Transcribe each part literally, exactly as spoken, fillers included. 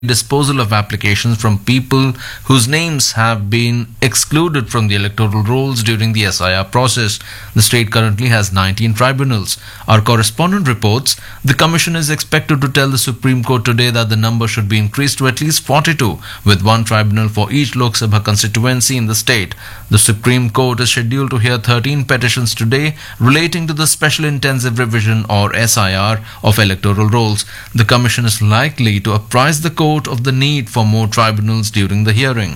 disposal of applications from people whose names have been excluded from the electoral rolls during the S I R process. The state currently has nineteen tribunals. Our correspondent reports the Commission is expected to tell the Supreme Court today that the number should be increased to at least forty-two, with one tribunal for each Lok Sabha constituency in the state. The Supreme Court is scheduled to hear thirteen petitions today relating to the Special Intensive Revision or S I R of electoral rolls. The Commission is likely to apprise the court of the need for more tribunals during the hearing.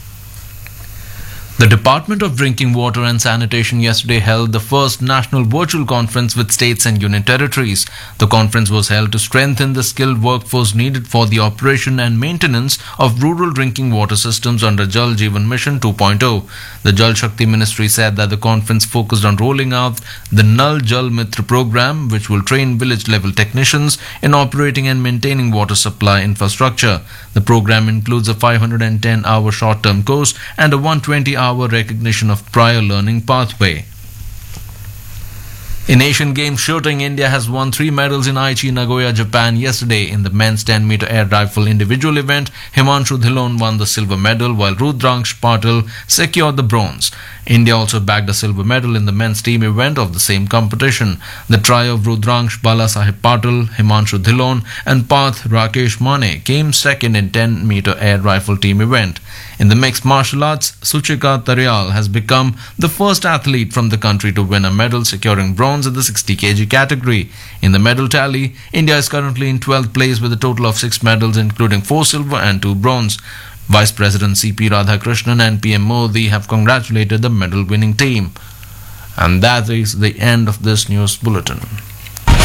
The Department of Drinking Water and Sanitation yesterday held the first national virtual conference with states and union territories. The conference was held to strengthen the skilled workforce needed for the operation and maintenance of rural drinking water systems under Jal Jeevan Mission two point oh. The Jal Shakti Ministry said that the conference focused on rolling out the Nal Jal Mitra program, which will train village level technicians in operating and maintaining water supply infrastructure. The program includes a five hundred ten hour short term course and a one hundred twenty hour recognition of prior learning pathway. In Asian Games shooting, India has won three medals in Aichi, Nagoya, Japan yesterday. In the men's ten meter air rifle individual event, Himanshu Dhillon won the silver medal while Rudraksh Patil secured the bronze. India also bagged a silver medal in the men's team event of the same competition. The trio of Rudraksh Balasaheb Patil, Himanshu Dhillon and Parth Rakesh Mane came second in ten meter air rifle team event. In the mixed martial arts, Suchika Taryal has become the first athlete from the country to win a medal, securing bronze in the sixty kilograms category. In the medal tally, India is currently in twelfth place with a total of six medals, including four silver and two bronze. Vice President C P Radhakrishnan and P M Modi have congratulated the medal-winning team. And that is the end of this news bulletin.